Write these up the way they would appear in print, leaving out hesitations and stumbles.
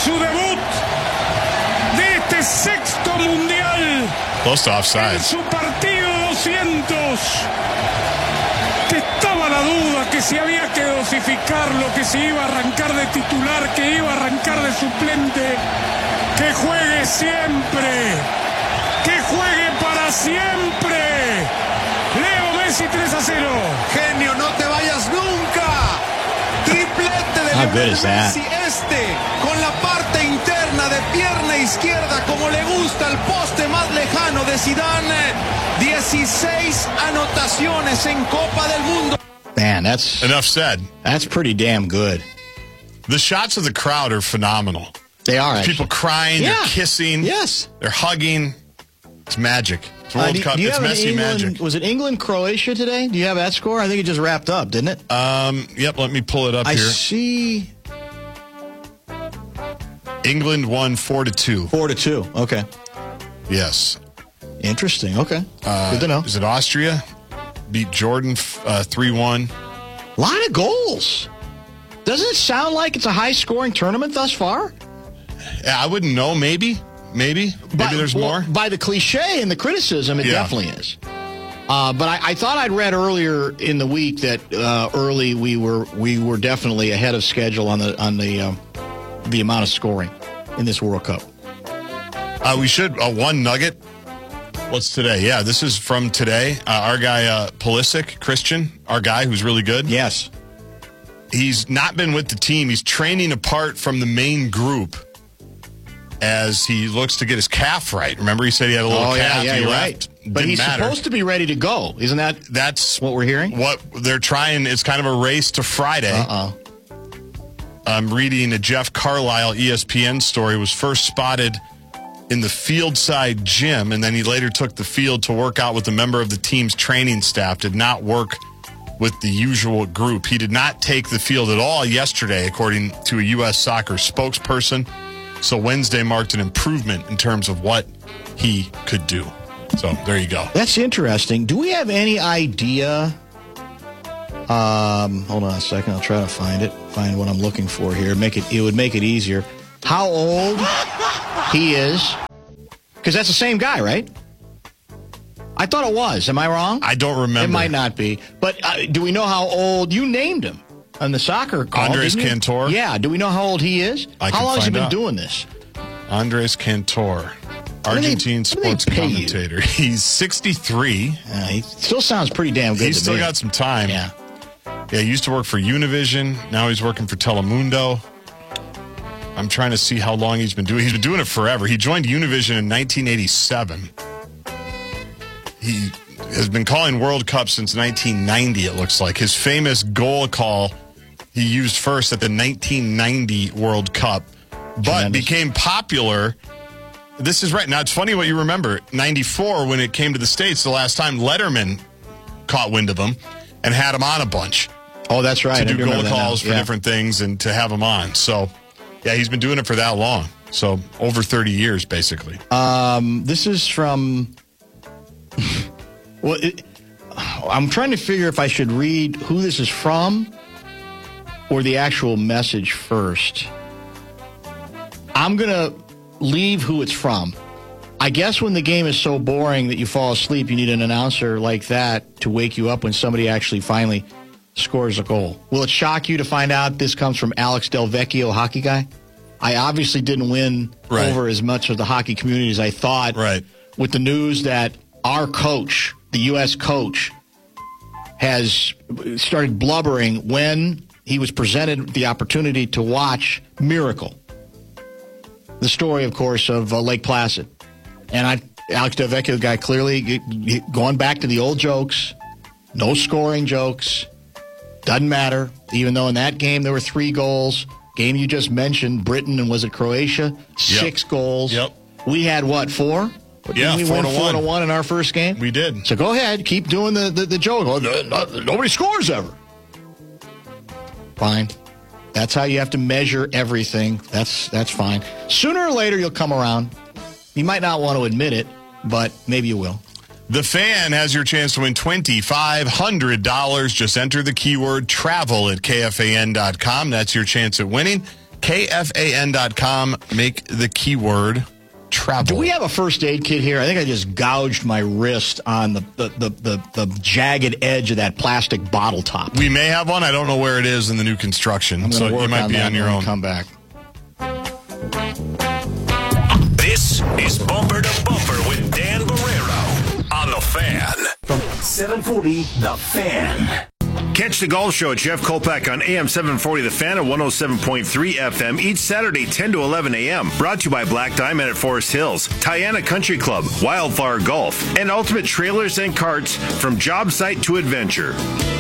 su debut de este sexto mundial. Close to offside. En su partido 200. Que estaba la duda que si había que dosificarlo, que si iba a arrancar de titular, que iba a arrancar de suplente. Que juegue siempre. Que juegue para siempre. Leo Messi 3-0. Genio, no te vayas nunca. Triplete de Lionel Messi, con la parte interna de pierna izquierda, como le gusta al poste más lejano de Zidane. 16 anotaciones en Copa del Mundo. Man, that's enough said. That's pretty damn good. The shots of the crowd are phenomenal. They are. People crying, they're kissing, they're hugging. It's magic. It's World Cup. It's Messi magic. Was it England-Croatia today? Do you have that score? I think it just wrapped up, didn't it? Yep, let me pull it up here. I see. England won 4-2. 4-2, okay. Yes. Interesting, okay. Good to know. Is it Austria? Beat Jordan 3-1. A lot of goals. Doesn't it sound like it's a high-scoring tournament thus far? Yeah, I wouldn't know. Maybe there's more. By the cliche and the criticism, it definitely is. But I thought I'd read earlier in the week that early we were definitely ahead of schedule on the amount of scoring in this World Cup. We should one nugget. What's today? Yeah, this is from today. Our guy Pulisic, Christian, our guy who's really good. Yes, he's not been with the team. He's training apart from the main group as he looks to get his calf right. Remember, he said he had a little calf. Yeah, he right. But he's supposed to be ready to go. Isn't that? That's what we're hearing. What they're trying. It's kind of a race to Friday. I'm reading a Jeff Carlisle ESPN story. Was first spotted in the field-side gym, and then he later took the field to work out with a member of the team's training staff. Did not work with the usual group. He did not take the field at all yesterday, according to a U.S. soccer spokesperson. So Wednesday marked an improvement in terms of what he could do. So there you go. That's interesting. Do we have any idea? Hold on a second. I'll try to find what I'm looking for here. It would make it easier. How old he is? Because that's the same guy, right? I thought it was. Am I wrong? I don't remember. It might not be. But do we know how old? You named him on the soccer call. Andres Cantor? Yeah. Do we know how old he is? How long has he been doing this? Andres Cantor. Argentine sports commentator. He's 63. He still sounds pretty damn good. He's still got some time. Yeah. Yeah, he used to work for Univision. Now he's working for Telemundo. I'm trying to see how long he's been doing. He's been doing it forever. He joined Univision in 1987. He has been calling World Cup since 1990, it looks like. His famous goal call he used first at the 1990 World Cup, but became popular. This is right. Now, it's funny what you remember. 94, when it came to the States, the last time Letterman caught wind of him and had him on a bunch. Oh, that's right. To do goal calls for different things and to have him on. So, yeah, he's been doing it for that long. So, over 30 years, basically. This is from... I'm trying to figure if I should read who this is from or the actual message first. I'm going to leave who it's from. I guess when the game is so boring that you fall asleep, you need an announcer like that to wake you up when somebody actually finally scores a goal. Will it shock you to find out this comes from Alex Del Vecchio, hockey guy? I obviously didn't win over as much of the hockey community as I thought with the news that our coach, the U.S. coach, has started blubbering when he was presented the opportunity to watch Miracle. The story, of course, of Lake Placid. And Alex Del Vecchio, the guy, clearly going back to the old jokes, no scoring jokes, doesn't matter, even though in that game there were 3 goals. Game you just mentioned, Britain, and was it Croatia? 6 goals. Yep. We had, what, 4? Yeah, we 4-1 in our first game? We did. So go ahead, keep doing the joke. Nobody scores ever. Fine. That's how you have to measure everything. That's fine. Sooner or later, you'll come around. You might not want to admit it, but maybe you will. The Fan has your chance to win $2,500. Just enter the keyword travel at KFAN.com. That's your chance at winning. KFAN.com. Make the keyword travel. Do we have a first aid kit here? I think I just gouged my wrist on the jagged edge of that plastic bottle top. We may have one. I don't know where it is in the new construction, so you might be on your own. Come back. This is Bumper to Bumper with Dan Barrero on The Fan. From 740, The Fan. Catch the Golf Show at Jeff Kolpak on AM 740 The Fan at 107.3 FM each Saturday 10 to 11 a.m. Brought to you by Black Diamond at Forest Hills, Tiana Country Club, Wildflower Golf, and Ultimate Trailers and Carts from job site to adventure.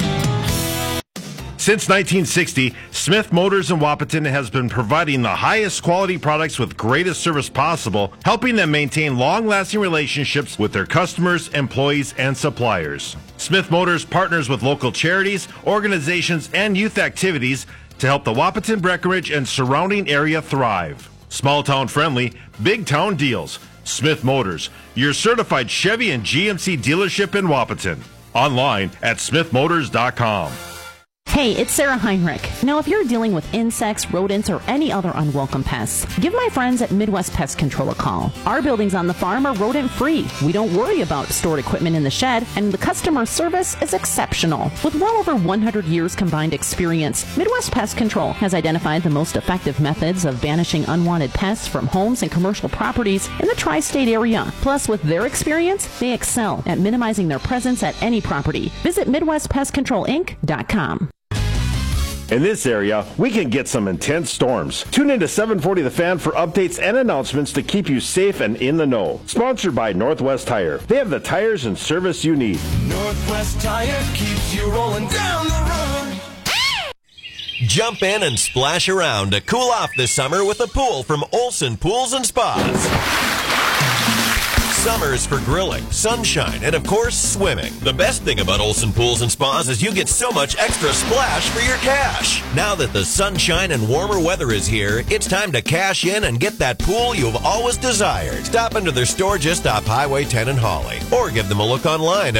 Since 1960, Smith Motors in Wahpeton has been providing the highest quality products with greatest service possible, helping them maintain long-lasting relationships with their customers, employees, and suppliers. Smith Motors partners with local charities, organizations, and youth activities to help the Wahpeton, Breckenridge, and surrounding area thrive. Small town friendly, big town deals. Smith Motors, your certified Chevy and GMC dealership in Wahpeton. Online at smithmotors.com. Hey, it's Sarah Heinrich. Now, if you're dealing with insects, rodents, or any other unwelcome pests, give my friends at Midwest Pest Control a call. Our buildings on the farm are rodent-free. We don't worry about stored equipment in the shed, and the customer service is exceptional. With well over 100 years combined experience, Midwest Pest Control has identified the most effective methods of banishing unwanted pests from homes and commercial properties in the tri-state area. Plus, with their experience, they excel at minimizing their presence at any property. Visit MidwestPestControlInc.com. In this area, we can get some intense storms. Tune into 740 The Fan for updates and announcements to keep you safe and in the know. Sponsored by Northwest Tire. They have the tires and service you need. Northwest Tire keeps you rolling down the road. Jump in and splash around to cool off this summer with a pool from Olson Pools and Spas. Summers for grilling, sunshine, and of course, swimming. The best thing about Olson Pools and Spas is you get so much extra splash for your cash. Now that the sunshine and warmer weather is here, it's time to cash in and get that pool you've always desired. Stop into their store just off Highway 10 in Hawley, or give them a look online at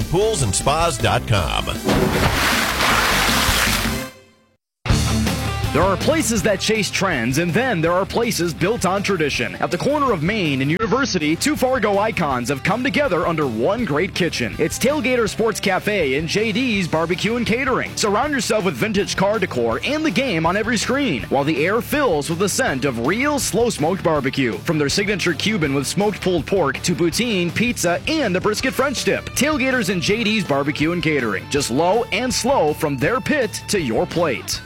olsonpoolsandspas.com. There are places that chase trends, and then there are places built on tradition. At the corner of Main and University, two Fargo icons have come together under one great kitchen. It's Tailgater Sports Cafe and JD's Barbecue and Catering. Surround yourself with vintage car decor and the game on every screen, while the air fills with the scent of real slow-smoked barbecue. From their signature Cuban with smoked pulled pork to poutine, pizza, and a brisket French dip. Tailgaters and JD's Barbecue and Catering. Just low and slow from their pit to your plate.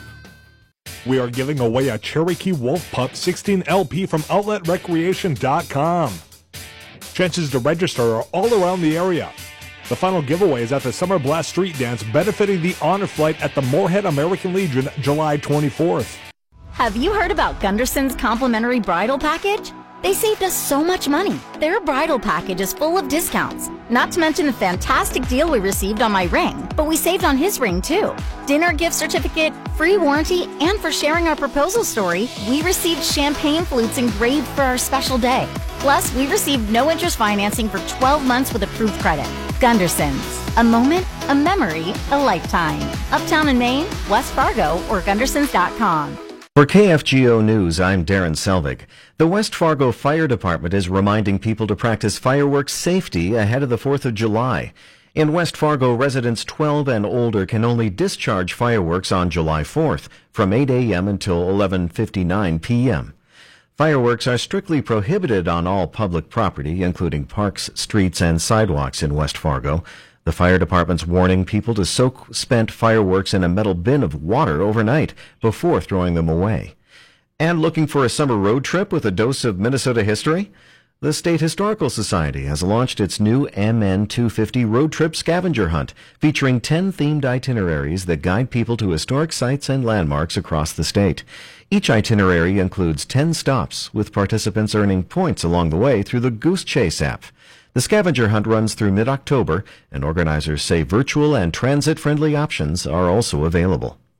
We are giving away a Cherokee Wolf Pup 16 LP from OutletRecreation.com. Chances to register are all around the area. The final giveaway is at the Summer Blast Street Dance benefiting the Honor Flight at the Moorhead American Legion July 24th. Have you heard about Gunderson's complimentary bridal package? They saved us so much money. Their bridal package is full of discounts. Not to mention the fantastic deal we received on my ring, but we saved on his ring too. Dinner gift certificate, free warranty, and for sharing our proposal story, we received champagne flutes engraved for our special day. Plus, we received no interest financing for 12 months with approved credit. Gunderson's. A moment, a memory, a lifetime. Uptown in Maine, West Fargo, or Gundersons.com. For KFGO News, I'm Darren Selvig. The West Fargo Fire Department is reminding people to practice fireworks safety ahead of the 4th of July. In West Fargo, residents 12 and older can only discharge fireworks on July 4th from 8 a.m. until 11:59 p.m. Fireworks are strictly prohibited on all public property, including parks, streets, and sidewalks in West Fargo. The fire department's warning people to soak spent fireworks in a metal bin of water overnight before throwing them away. And looking for a summer road trip with a dose of Minnesota history? The State Historical Society has launched its new MN250 road trip scavenger hunt, featuring 10 themed itineraries that guide people to historic sites and landmarks across the state. Each itinerary includes 10 stops, with participants earning points along the way through the Goose Chase app. The scavenger hunt runs through mid-October, and organizers say virtual and transit-friendly options are also available.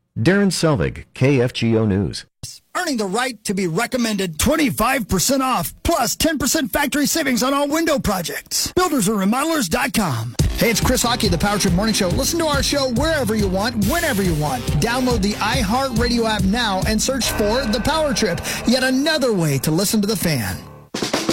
Darren Selvig, KFGO News. Earning the right to be recommended 25% off, plus 10% factory savings on all window projects. BuildersandRemodelers.com. Hey, it's Chris Hockey, the Power Trip Morning Show. Listen to our show wherever you want, whenever you want. Download the iHeartRadio app now and search for The Power Trip. Yet another way to listen to the Fan.